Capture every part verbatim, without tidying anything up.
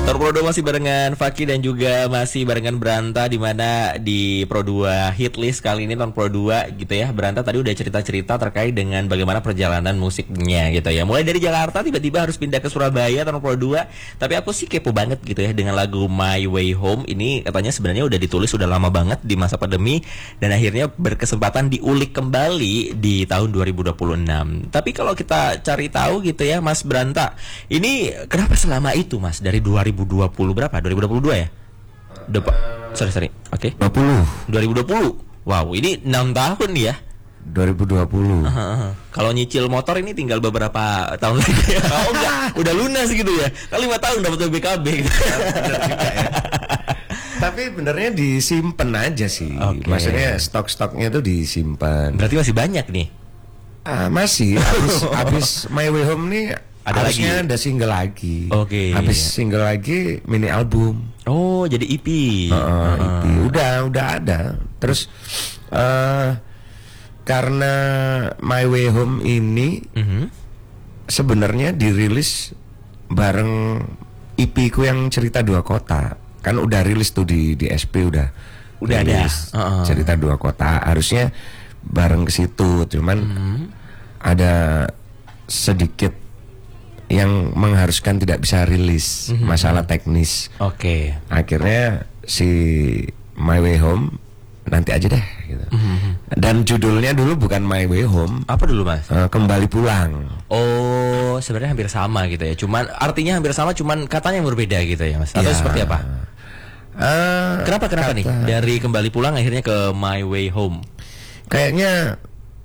Tor Pro dua masih barengan Faki dan juga masih barengan Beranta, di mana di Pro dua hit list kali ini Tor Pro dua gitu ya. Beranta tadi udah cerita-cerita terkait dengan bagaimana perjalanan musiknya gitu ya. Mulai dari Jakarta tiba-tiba harus pindah ke Surabaya Tor Pro dua. Tapi aku sih kepo banget gitu ya dengan lagu My Way Home. Ini katanya sebenarnya udah ditulis udah lama banget di masa pandemi dan akhirnya berkesempatan diulik kembali di tahun dua ribu dua puluh enam. Tapi kalau kita cari tahu gitu ya Mas Beranta, ini kenapa selama itu Mas dari dua ribu dua puluh berapa? dua ribu dua puluh dua ya? Depa sorry sorry. Oke. Okay. dua puluh. dua ribu dua puluh. Wow, ini enam tahun nih ya. dua ribu dua puluh. Uh, uh, uh. Kalau nyicil motor ini tinggal beberapa tahun lagi. Oh enggak, udah lunas gitu ya. Kan lima tahun dapat B K B gitu. Ya. Tapi benernya disimpan aja sih. Okay. Maksudnya stok-stoknya tuh disimpan. Berarti masih banyak nih. Ah, masih. Habis habis My Way Home nih ada harusnya lagi. Ada single lagi. Oke. Okay. Habis single lagi mini album. Oh, jadi E P. Uh, uh, E P. Udah, udah ada. Terus uh, karena My Way Home ini uh-huh. sebenarnya dirilis bareng E P ku yang Cerita Dua Kota. Kan udah rilis tuh di di S P udah. Udah ada. Uh-uh. Cerita Dua Kota. Harusnya bareng ke situ, cuman uh-huh. ada sedikit yang mengharuskan tidak bisa rilis, mm-hmm. masalah teknis. Oke. Okay. Akhirnya si My Way Home nanti aja deh gitu. Mm-hmm. Dan judulnya dulu bukan My Way Home. Apa dulu Mas? Uh, Kembali Pulang. Oh, sebenarnya hampir sama gitu ya. Cuman artinya hampir sama, cuman katanya yang berbeda gitu ya Mas. Atau ya. Seperti apa? Uh, kenapa kenapa kata, nih dari Kembali Pulang akhirnya ke My Way Home? Kayaknya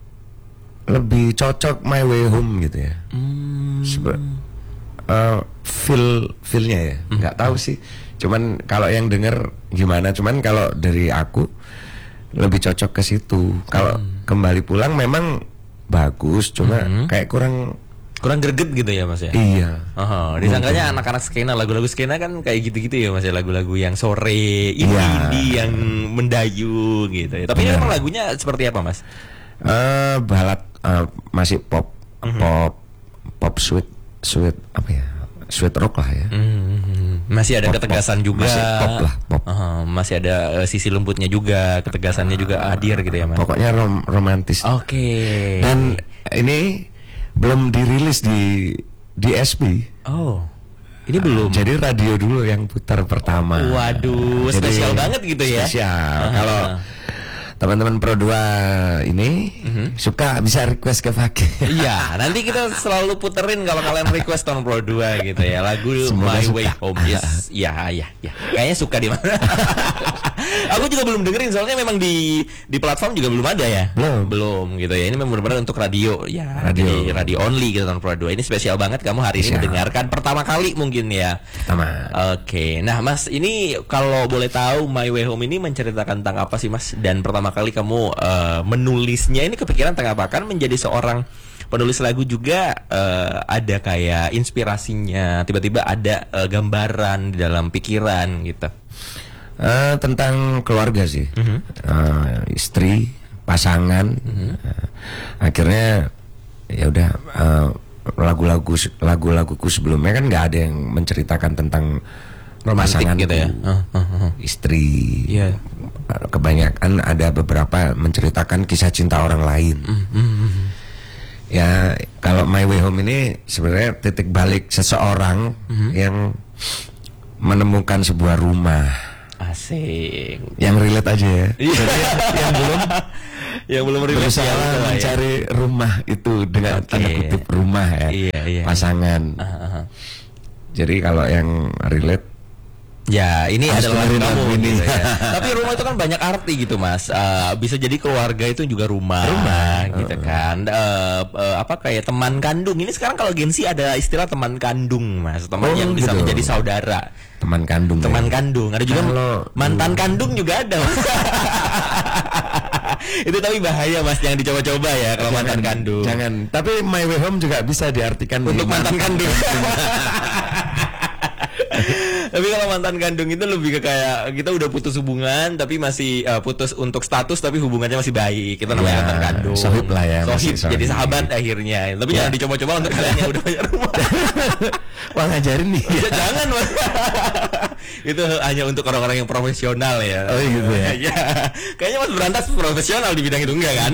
lebih cocok My Way Home gitu ya. Hmm. Sebe- uh, feel feelnya ya, nggak hmm. tahu sih. Cuman kalau yang denger gimana? Cuman kalau dari aku lebih cocok ke situ. Kalau hmm. Kembali Pulang memang bagus, cuma hmm. kayak kurang kurang greget gitu ya Mas ya. Iya. Oh, disangkanya anak-anak skena, lagu-lagu skena kan kayak gitu-gitu ya Mas ya, lagu-lagu yang sore, indie iya. yang mendayu gitu ya. Tapi ini memang lagunya seperti apa Mas? Uh, balad uh, masih pop, mm-hmm. pop, pop sweet, sweet apa ya, sweet rock lah ya. Mm-hmm. Masih ada pop, ketegasan pop. juga. Masih pop lah, pop. Uh-huh. Masih ada uh, sisi lembutnya juga, ketegasannya uh, juga hadir gitu ya Mas. Pokoknya rom- romantis. Oke. Okay. Dan ini belum dirilis di di S P. Oh. Ini belum. Uh, jadi radio dulu yang putar pertama. Waduh, jadi, spesial banget gitu ya. Spesial. Uh-huh. Kalau teman-teman Pro dua ini uh-huh. suka bisa request ke Fakih. Iya, nanti kita selalu puterin kalau kalian request on Pro dua gitu ya, lagu Semoga My suka. Way Home. Yes, ya, ya, ya. Kayaknya suka di mana? Aku juga belum dengerin soalnya memang di di platform juga belum ada ya. Belum, belum gitu ya. Ini memang benar-benar untuk radio ya. Radio, jadi radio only gitu on Pro dua. Ini spesial banget kamu hari ini mendengarkan pertama kali mungkin ya. Pertama. Oke. Nah, Mas, ini kalau boleh tahu My Way Home ini menceritakan tentang apa sih, Mas? Dan pertama kali kamu uh, menulisnya ini kepikiran tentang apa? Kan menjadi seorang penulis lagu juga uh, ada kayak inspirasinya, tiba-tiba ada uh, gambaran di dalam pikiran gitu. Uh, tentang keluarga sih, uh-huh. uh, istri, pasangan, uh-huh. uh, akhirnya ya udah uh, lagu-lagu lagu-laguku sebelumnya kan nggak ada yang menceritakan tentang pasangan gitu ya, uh, uh, uh. istri. Yeah. Kebanyakan ada beberapa menceritakan kisah cinta orang lain. Uh-huh. Ya kalau My Way Home ini sebenarnya titik balik seseorang uh-huh. yang menemukan sebuah rumah. Asik. Yang relate aja ya. Jadi yang belum yang belum relate berusaha mencari ya. Rumah itu dengan okay. tanda kutip rumah ya. Iya, iya. Pasangan. Uh-huh. Jadi kalau yang relate ya ini adalah kamu ini. Gitu ya. Tapi rumah itu kan banyak arti gitu Mas. Uh, bisa jadi keluarga itu juga rumah, rumah gitu uh. kan. Uh, uh, apa kayak teman kandung. Ini sekarang kalau Gen Z ada istilah teman kandung Mas. Teman oh, yang bisa gitu. Menjadi saudara. Teman kandung. Teman ya. kandung. Ada juga Halo. mantan kandung juga ada Mas. Itu tapi bahaya Mas, jangan dicoba-coba ya kalau jangan, mantan kandung. Jangan. Tapi My Way Home juga bisa diartikan untuk mantan kandung. Tapi kalau mantan kandung itu lebih ke kayak kita udah putus hubungan tapi masih uh, putus untuk status tapi hubungannya masih baik. Kita namanya Ya, mantan kandung. sohib lah ya, Sohib, masih jadi sohib. sahabat akhirnya. Tapi Ya. jangan dicoba-coba untuk kalian yang udah punya rumah. Wah, ngajarin nih. Ya, jangan Mas. Itu hanya untuk orang-orang yang profesional ya. Oh, gitu ya? Ya. Kayaknya Mas Berantas profesional di bidang itu enggak kan?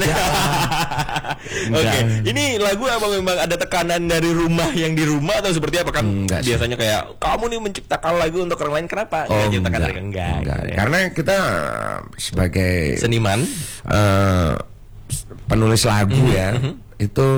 Oke, ini lagu apa memang ada tekanan dari rumah yang di rumah atau seperti apa kan? Enggak sih. Biasanya kayak kamu nih menciptakan lagu untuk orang lain, kenapa? Oh, Nggak ciptakan enggak. dari enggak. Enggak. gitu ya. Karena kita sebagai Seniman. eh, penulis lagu ya, itu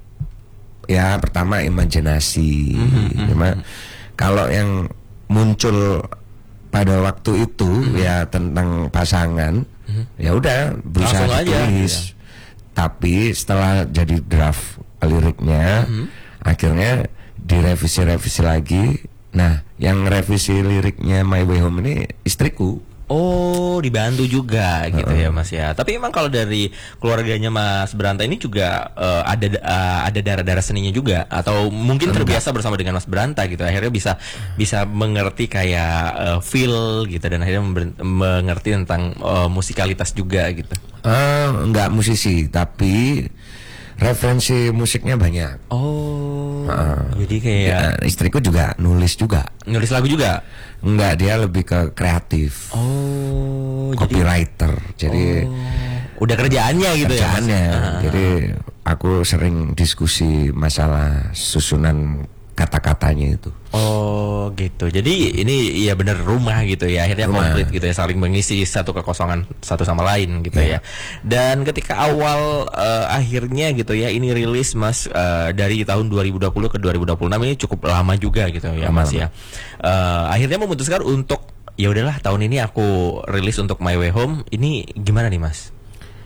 ya pertama imajinasi. Cuma kalau yang muncul pada waktu itu ya tentang pasangan, ya udah berusaha Langsung aja, ditulis. ya. Tapi setelah jadi draft liriknya, akhirnya direvisi-revisi lagi. Nah, yang revisi liriknya My Way Home ini istriku. Oh, dibantu juga gitu ya Mas ya. Tapi emang kalau dari keluarganya Mas Beranta ini juga eh, ada eh, ada darah-darah seninya juga atau mungkin terbiasa bersama dengan Mas Beranta gitu. Akhirnya bisa bisa mengerti kayak eh, feel gitu dan akhirnya member- mengerti tentang eh, musikalitas juga gitu. Ah, enggak musisi, tapi referensi musiknya banyak. Oh. Ah. Jadi kayak Ya, istriku juga nulis juga. nulis lagu juga. Enggak, dia lebih ke kreatif, Oh, jadi copywriter. Jadi oh, udah kerjaannya gitu ya. Mas? kerjaannya. Ah. Jadi aku sering diskusi masalah susunan kata-katanya itu. Oh gitu. Jadi ini ya bener rumah gitu ya. Akhirnya Rumah. komplit gitu ya, saling mengisi satu kekosongan satu sama lain gitu ya. Iya. Dan ketika awal eh, akhirnya gitu ya ini rilis Mas eh, dari tahun dua ribu dua puluh ke dua ribu dua puluh enam ini cukup lama juga gitu ya Mas Lama-lama. ya. Eh, akhirnya memutuskan untuk ya udahlah tahun ini aku rilis untuk My Way Home. Ini gimana nih Mas?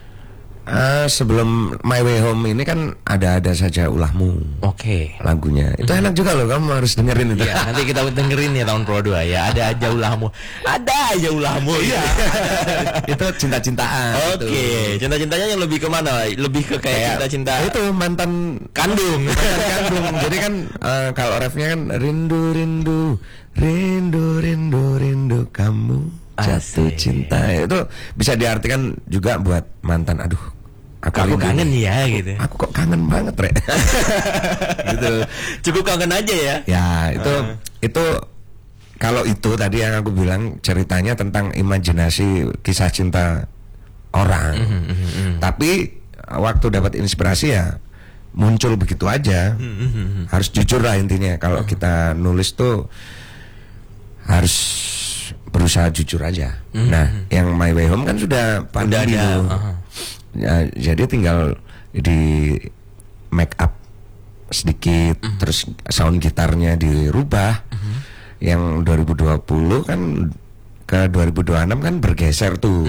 Ah, sebelum My Way Home ini kan ada-ada saja ulahmu Oke. lagunya. Itu enak juga loh, kamu harus dengerin itu. Iya, nanti kita dengerin ya tahun Pro dua ya. Ada aja ulahmu. Ada aja ulahmu. Iya. Itu cinta-cintaan. Oke, cinta-cintanya yang lebih kemana? Lebih ke kayak cinta-cinta Itu mantan kandung. mantan kandung. Jadi kan eh, kalau refnya kan rindu rindu rindu rindu rindu kamu jatuh Asik. cinta. Itu bisa diartikan juga buat mantan. Aduh, aku, Aku rindu kangen nih. ya gitu. Aku kok kangen banget, Re. Gitu. Cukup kangen aja ya. Ya, itu itu kalau itu tadi yang aku bilang ceritanya tentang imajinasi kisah cinta orang. Tapi waktu dapat inspirasi ya muncul begitu aja. Harus jujur lah intinya. Kalau kita nulis tuh harus berusaha jujur aja. Nah, yang My Way Home kan sudah pandemi ada, tuh. aha. Ya, jadi tinggal di make up sedikit, terus sound gitarnya dirubah. Yang dua ribu dua puluh kan ke dua ribu dua puluh enam kan bergeser tuh.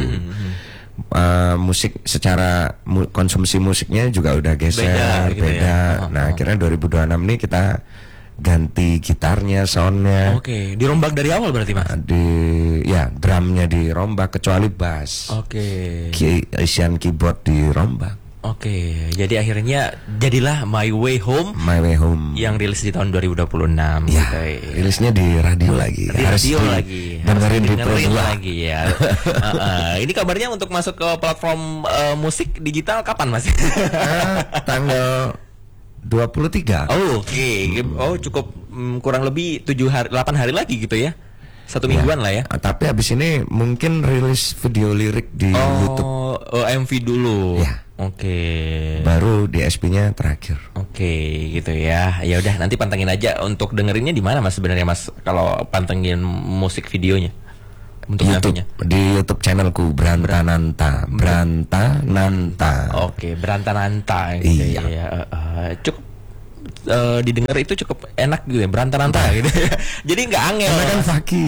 Uh, musik secara mu- konsumsi musiknya juga udah geser, Beda beda. gitu ya. Oh, Nah, oh. akhirnya dua ribu dua puluh enam nih kita ganti gitarnya, soundnya. Oke, dirombak dari awal berarti Mas. Di ya drumnya dirombak kecuali bass. Oke. Ki- Asian keyboard dirombak. Oke, jadi akhirnya jadilah My Way Home My Way Home. yang rilis di tahun dua ribu dua puluh enam Ya, gitu. rilisnya di radio lagi. Di Harus radio di- lagi, dengerin di Pro dengerin dua. lagi ya. Uh, uh, ini kabarnya untuk masuk ke platform uh, musik digital kapan Mas? Ah, tanggal dua puluh tiga. Oh, oke. Oh, cukup mm, kurang lebih tujuh hari delapan hari lagi gitu ya. Satu mingguan lah ya. Ah, tapi habis ini mungkin rilis video lirik di YouTube. Oh, oh, M V dulu. Ya. Oke. Baru di S P-nya terakhir. Oke, gitu ya. Ya udah nanti pantengin aja untuk dengerinnya di mana Mas sebenarnya Mas kalau pantengin musik videonya. Untuk YouTube, nantinya. di YouTube channelku Brantananta. Brantananta. Oke, berantananta gitu Iya. ya. Eh, eh, cukup eh, didengar itu cukup enak gitu ya, berantananta gitu. Jadi nggak angel. Karena kan Mas. Faki.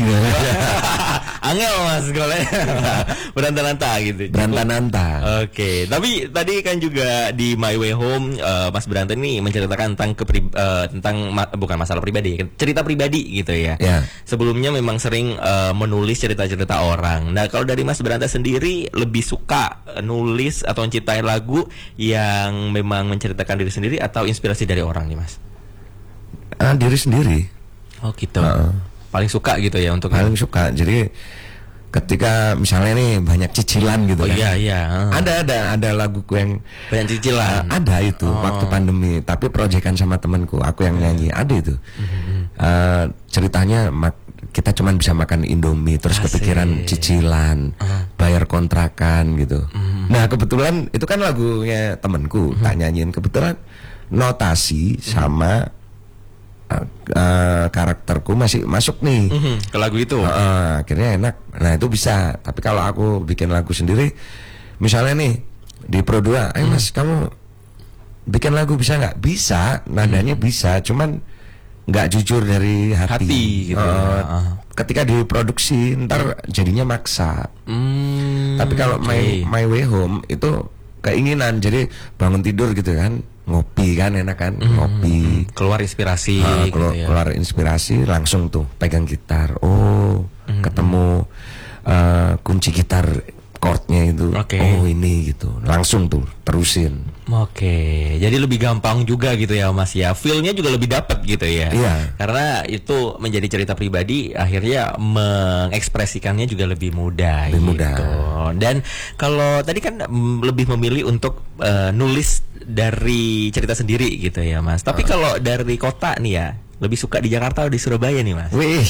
Angel Mas kalau berantananta gitu. Cukup- Brantananta. Oke, tapi tadi kan juga di My Way Home eh, Mas Beranta ini menceritakan tentang kepri- eh, tentang ma- bukan masalah pribadi, cerita pribadi gitu ya. Ya. Sebelumnya memang sering eh, menulis cerita-cerita orang. Nah, kalau dari Mas Beranta sendiri lebih suka eh, nulis atau menciptain lagu yang memang menceritakan diri sendiri atau inspirasi dari orang nih, Mas? Ah, diri sendiri. Oh, gitu. Heeh. paling suka gitu ya untuk paling suka. Jadi ketika misalnya nih banyak cicilan gitu oh, kan. Iya iya. Uh. Ada ada ada laguku yang banyak cicilan. Uh, ada itu oh. waktu pandemi, tapi proyekan sama temanku, aku yang nyanyi. Ada itu. Mm-hmm. Uh, ceritanya mak- kita cuma bisa makan Indomie terus Asik. kepikiran cicilan, uh. bayar kontrakan gitu. Mm-hmm. Nah, kebetulan itu kan lagunya temanku, mm-hmm. tak nyanyiin. Kebetulan notasi mm-hmm. sama uh, uh, karakterku masih masuk nih mm-hmm. ke lagu itu. Uh, uh, akhirnya enak. Nah, itu bisa. Tapi kalau aku bikin lagu sendiri, misalnya nih di Pro dua, ayo Mas, mm. kamu bikin lagu bisa nggak? Bisa, nadanya mm. bisa, cuman nggak jujur dari hati, hati gitu. Uh, uh. Ketika diproduksi ntar jadinya maksa. Mm, Tapi kalau okay. my my way home itu keinginan, jadi bangun tidur gitu kan, ngopi kan enak kan, mm, ngopi, keluar inspirasi, uh, gitu keluar, ya. keluar inspirasi langsung tuh pegang gitar, oh mm, ketemu uh, kunci gitar chordnya itu, okay. oh ini gitu, langsung tuh terusin. Oke, jadi lebih gampang juga gitu ya Mas ya, feel-nya juga lebih dapat gitu ya. Iya. Karena itu menjadi cerita pribadi, akhirnya mengekspresikannya juga lebih mudah. Lebih gitu. mudah. Dan kalau tadi kan mm, lebih memilih untuk uh, nulis dari cerita sendiri gitu ya Mas. Tapi uh. kalau dari kota nih ya, lebih suka di Jakarta atau di Surabaya nih Mas? Wih.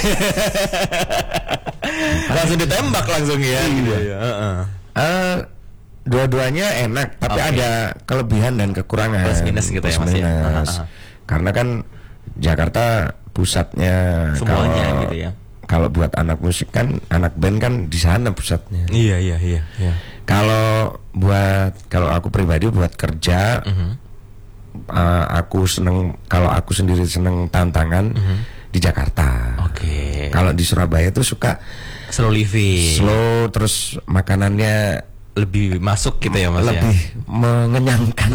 Langsung ditembak langsung ya. Gitu ya. Uh-uh. Uh, dua-duanya enak, tapi okay. ada kelebihan dan kekurangan. Plus minus gitu Plus ya Mas ya. Uh-huh. Karena kan Jakarta pusatnya semuanya kalau, gitu ya. Kalau buat anak musik kan, anak band kan di sana pusatnya. Iya iya iya. iya. Kalau buat kalau aku pribadi buat kerja, uh-huh. uh, aku seneng kalau aku sendiri seneng tantangan uh-huh. di Jakarta. Oke. Okay. Kalau di Surabaya tuh suka slow living. Slow, terus makanannya lebih masuk gitu ya Mas lebih ya. Lebih mengenyangkan.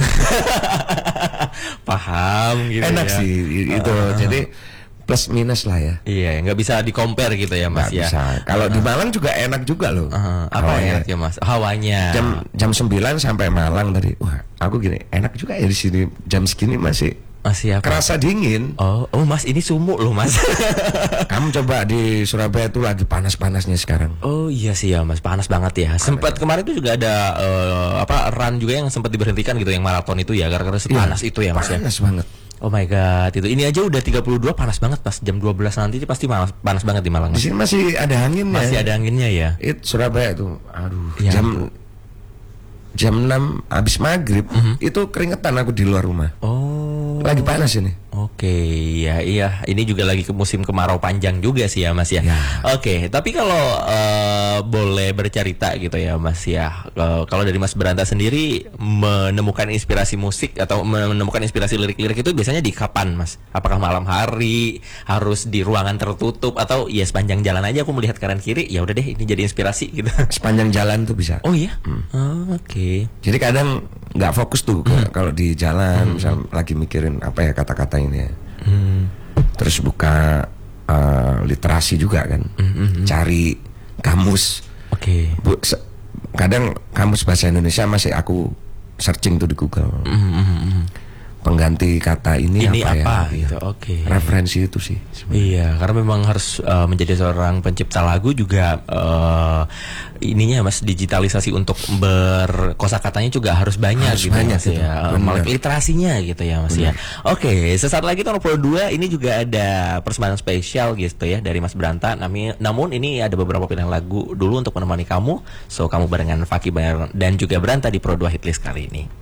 Paham gitu. Enak ya. sih itu. Uh, Jadi plus minus lah ya. Iya, nggak bisa di compare gitu ya Mas nggak ya. Bisa. Kalau uh, di Malang juga enak juga loh. Uh, apa ya ya Mas? Hawanya. Jam jam sembilan sampai Malang tadi. Wah, aku gini, enak juga ya di sini. Jam segini masih masih apa? Kerasa dingin. Oh, oh Mas, ini sumuk loh Mas. Kamu coba di Surabaya tuh lagi panas-panasnya sekarang. Oh iya sih ya Mas, panas banget ya. Sempat kemarin tuh juga ada uh, apa run juga yang sempat diberhentikan gitu, yang maraton itu ya, gara-gara sepanas ya, itu ya Mas. Panas ya? banget. Oh my god, itu ini aja udah tiga puluh dua, panas banget pas jam dua belas nanti pasti panas, panas banget di Malang. Di sini masih ada anginnya. Masih ada anginnya ya. It Surabaya tuh, aduh, ya, jam ampun. jam enam habis maghrib uh-huh. itu keringetan aku di luar rumah. Oh. Lagi panas ini. Oke, okay, ya iya, ini juga lagi ke musim kemarau panjang juga sih ya Mas ya. ya. Oke, okay, tapi kalau uh, boleh bercerita gitu ya Mas ya, uh, kalau dari Mas Beranta sendiri menemukan inspirasi musik atau menemukan inspirasi lirik-lirik itu biasanya di kapan Mas? Apakah malam hari, harus di ruangan tertutup, atau ya sepanjang jalan aja aku melihat kanan kiri, ya udah deh ini jadi inspirasi gitu. Sepanjang jalan tuh bisa. Oh iya. Hmm. Oh, oke. Okay. Jadi kadang nggak fokus tuh hmm. kalau di jalan, hmm. misal lagi mikirin apa ya kata-kata ini ya. Hmm. Terus buka uh, literasi juga kan, hmm. cari kamus. Oke. Okay. Kadang kamus bahasa Indonesia masih aku searching tuh di Google. Hmm. Pengganti kata ini, ini apa, apa ya? gitu. Oke. Okay. Referensi itu sih. Sebenarnya. Iya, karena memang harus uh, menjadi seorang pencipta lagu juga uh, ininya Mas, digitalisasi untuk berkosakatanya juga harus banyak harus gitu banyak Mas gitu. ya. Melek literasinya gitu ya Mas Bener. ya. Oke, okay, sesaat lagi Tono Pro dua ini juga ada persembahan spesial gitu ya dari Mas Beranta. Namun ini ada beberapa pilihan lagu dulu untuk menemani kamu. So kamu barengan Faki dan juga Beranta di Pro dua Hitlist kali ini.